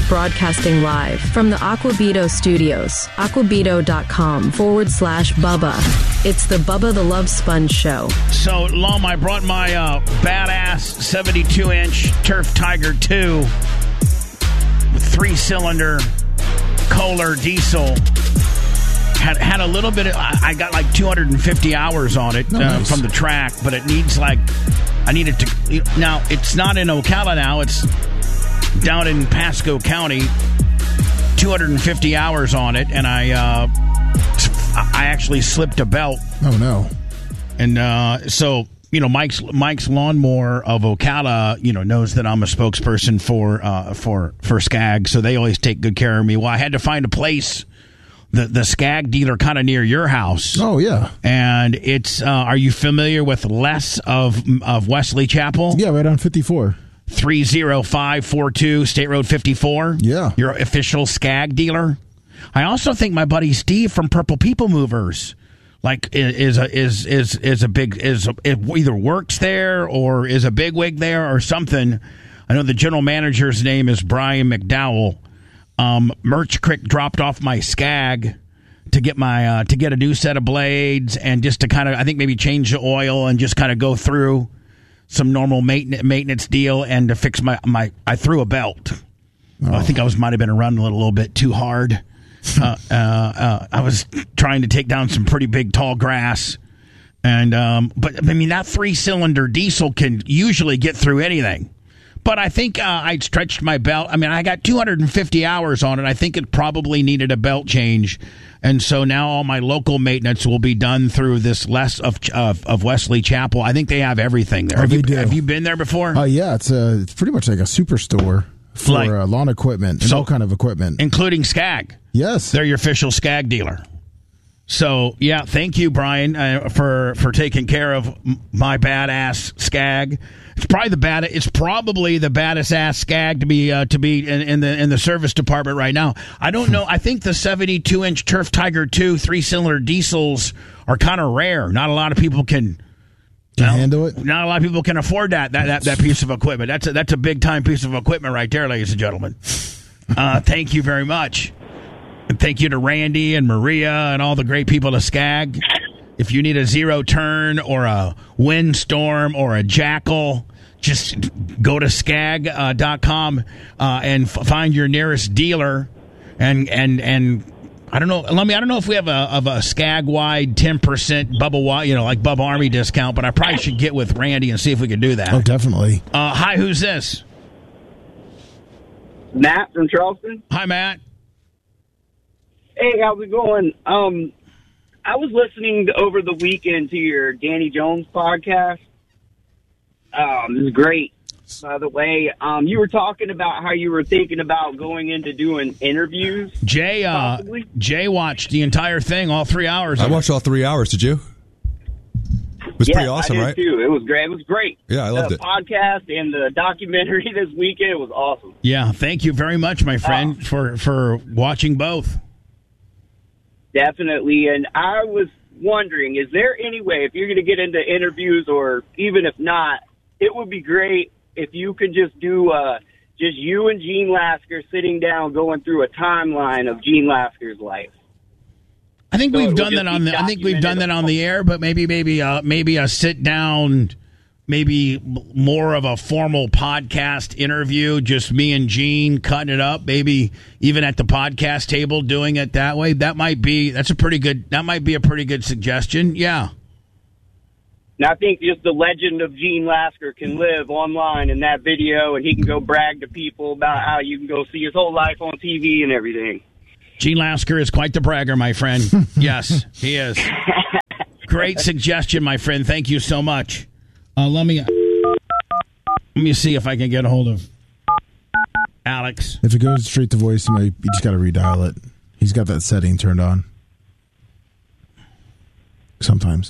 broadcasting live from the Aquabito studios, aquabito.com/Bubba. It's the Bubba the Love Sponge Show. So, Lom, I brought my badass 72-inch Turf Tiger 2 3-cylinder Kohler diesel. Had a little bit of, I got like 250 hours on it nice. From the track, but it needs I needed to, now it's not in Ocala now, it's down in Pasco County, 250 hours on it, and I actually slipped a belt. Oh no. And so, Mike's Lawnmower of Ocala, knows that I'm a spokesperson for Skag, so they always take good care of me. Well, I had to find a place, the Skag dealer kind of near your house. Oh, yeah. And it's, are you familiar with Les of Wesley Chapel? Yeah, right on 54. 30542 State Road 54? Yeah. Your official Skag dealer? I also think my buddy Steve from Purple People Movers either works there or is a bigwig there or something. I know the general manager's name is Brian McDowell. Merch Crick dropped off my Skag to get to get a new set of blades and just to kind of, I think, maybe change the oil and just kind of go through some normal maintenance deal and to fix I threw a belt. Oh. I think might have been running a little bit too hard. I was trying to take down some pretty big tall grass, and but I mean that 3-cylinder diesel can usually get through anything. But I think I'd stretched my belt. I mean, I got 250 hours on it. I think it probably needed a belt change, and so now all my local maintenance will be done through this Les of Wesley Chapel. I think they have everything there. Oh, Have you been there before? Yeah, it's pretty much like a superstore for lawn equipment and all kind of equipment, including Skag. Yes, they're your official Skag dealer. So yeah, thank you, Brian, for taking care of my badass Skag. It's probably the baddest ass Skag to be in the service department right now. I don't know. I think the 72-inch Turf Tiger 2 3-cylinder diesels are kind of rare. Not a lot of people can handle it. Not a lot of people can afford that piece of equipment. That's a big time piece of equipment right there, ladies and gentlemen. Thank you very much. And thank you to Randy and Maria and all the great people at Skag. If you need a zero turn or a windstorm or a jackal, just go to skag.com and find your nearest dealer. And I don't know, Lummy, I don't know if we have a Skag-wide 10% Bubba, like Bubba Army discount, but I probably should get with Randy and see if we can do that. Oh, definitely. Hi, who's this? Matt from Charleston. Hi, Matt. Hey, how's it going? I was listening over the weekend to your Danny Jones podcast. This is great, by the way. You were talking about how you were thinking about going into doing interviews. Jay watched the entire thing, all 3 hours. I watched all 3 hours. Did you? It was pretty awesome, I did right? Too. It was great. It was great. Yeah, I loved it. The podcast and the documentary this weekend was awesome. Yeah, thank you very much, my friend, for watching both. Definitely. And I was wondering, is there any way, if you're going to get into interviews, or even if not, it would be great if you could just do just you and Gene Lasker sitting down going through a timeline of Gene Lasker's life. I think we've done that on the. I think we've done that on the air, but maybe a sit down, maybe more of a formal podcast interview, just me and Gene cutting it up. Maybe even at the podcast table, doing it that way. That might be a pretty good suggestion. Yeah. And I think just the legend of Gene Lasker can live online in that video, and he can go brag to people about how you can go see his whole life on TV and everything. Gene Lasker is quite the bragger, my friend. Yes, he is. Great suggestion, my friend. Thank you so much. Let me see if I can get a hold of Alex. If it goes straight to voicemail, you just got to redial it. He's got that setting turned on. Sometimes.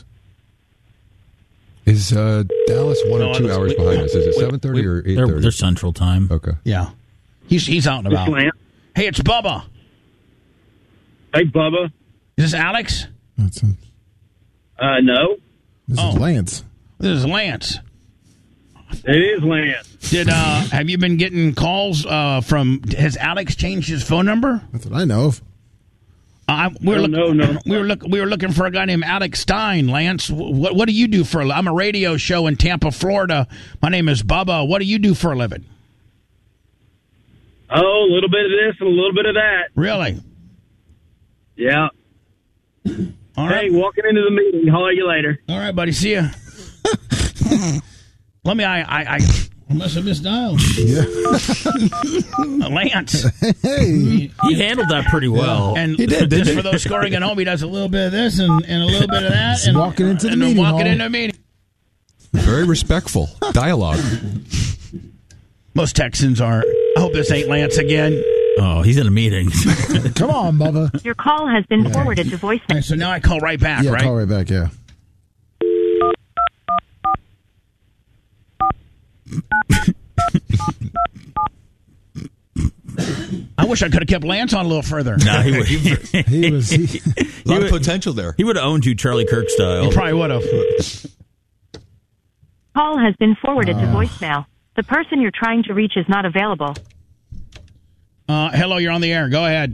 Is Dallas 1 or 2 hours behind us? Is it 7:30 or 8:30? They're Central Time. Okay. Yeah. He's out and about. Hey, it's Bubba. Hey, Bubba. Is this Alex? That's him. No. This is Lance. This is Lance. It is Lance. Have you been getting calls from? Has Alex changed his phone number? That's what I know of. No. We were looking for a guy named Alex Stein. Lance, what do you do for a living? I'm a radio show in Tampa, Florida. My name is Bubba. What do you do for a living? Oh, a little bit of this and a little bit of that. Really? Yeah. All right. Hey, walking into the meeting. Holler at you later. All right, buddy. See ya. I must have misdialed. Yeah. Lance. Hey. He handled that pretty well. And He did, just for those scoring at home, he does a little bit of this and a little bit of that. Just walking into the meeting hall. into a meeting. Very respectful dialogue. Most Texans are. I hope this ain't Lance again. Oh, he's in a meeting. Come on, Bubba. Your call has been forwarded to voicemail. Okay, so now I call right back, Yeah, right? call right back, yeah. I wish I could have kept Lance on a little further. No, he would. He was... A lot of potential there. He would have owned you Charlie Kirk style. He probably would have. Call has been forwarded to voicemail. The person you're trying to reach is not available. Hello, you're on the air. Go ahead.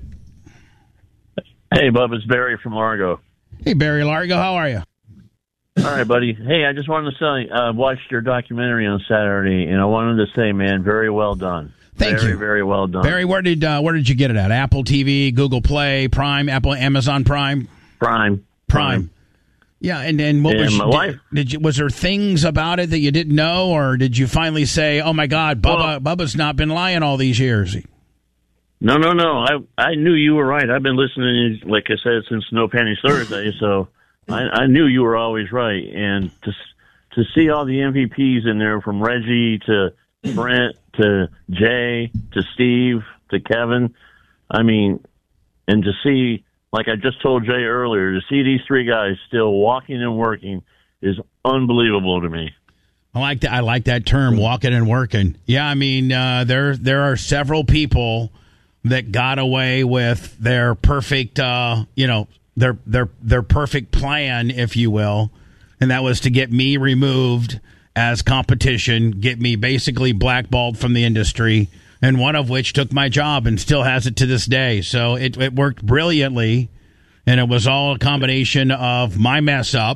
Hey, Bub, it's Barry from Largo. Hey, Barry Largo, how are you? All right, buddy. Hey, I just wanted to say I watched your documentary on Saturday, and I wanted to say, man, very well done. Thank you. Very, very well done. Barry, where did you get it at? Apple TV, Google Play, Prime, Amazon Prime? Prime. Yeah, and what And was my wife. was there things about it that you didn't know, or did you finally say, "Oh my God, Bubba's not been lying all these years"? No. I knew you were right. I've been listening, like I said, since No Panties Thursday, so I knew you were always right. And to see all the MVPs in there, from Reggie to Brent to Jay to Steve to Kevin, I mean, and to see, like I just told Jay earlier, to see these three guys still walking and working is unbelievable to me. I like that term, walking and working. Yeah, I mean, there are several people that got away with their perfect, their perfect plan, if you will, and that was to get me removed as competition, get me basically blackballed from the industry, and one of which took my job and still has it to this day. So it worked brilliantly, and it was all a combination of my mess up,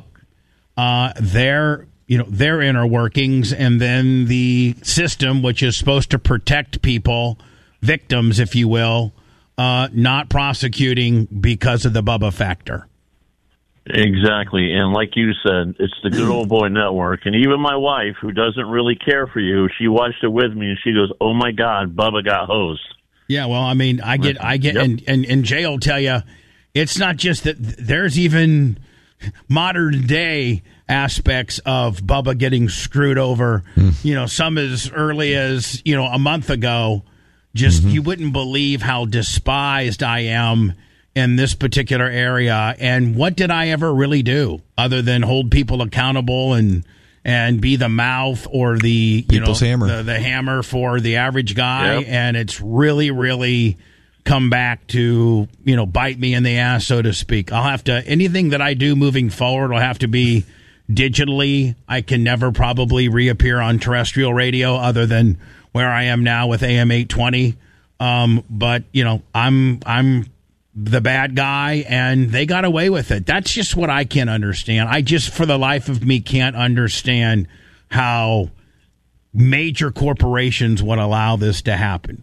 their inner workings, and then the system, which is supposed to protect people, victims, if you will, not prosecuting because of the Bubba factor. Exactly. And like you said, it's the good old boy network. And even my wife, who doesn't really care for you, she watched it with me and she goes, "Oh my God, Bubba got hosed." Yeah, well, I mean, I get, yep. and Jay will tell you, it's not just that. There's even modern day aspects of Bubba getting screwed over. Some as early as a month ago. Just you wouldn't believe how despised I am in this particular area. And what did I ever really do other than hold people accountable and be the mouth or the hammer. The hammer for the average guy? Yep. And it's really, really come back to bite me in the ass, so to speak. I'll have to, anything that I do moving forward will have to be digitally. I can never probably reappear on terrestrial radio other than where I am now with AM 820. But I'm the bad guy, and they got away with it. That's just what I can't understand. I just, for the life of me, can't understand how major corporations would allow this to happen.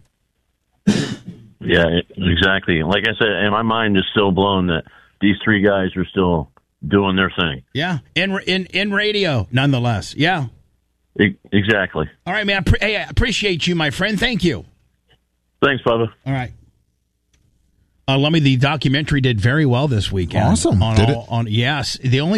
Yeah, exactly. Like I said, and my mind is still blown that these three guys are still doing their thing. Yeah, in radio, nonetheless. Yeah. Exactly. All right, man. I appreciate you, my friend. Thank you. Thanks, Bubba. All right. The documentary did very well this weekend. Awesome. Did it? Yes. The only